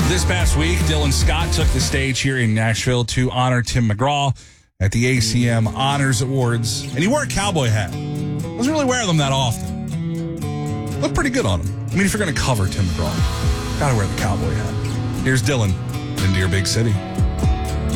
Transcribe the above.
This past week, Dylan Scott took the stage here in Nashville to honor Tim McGraw at the ACM Honors Awards. And he wore a cowboy hat. Doesn't really wear them that often. Looked pretty good on him. I mean, if you're going to cover Tim McGraw, gotta wear the cowboy hat. Here's Dylan into your big city.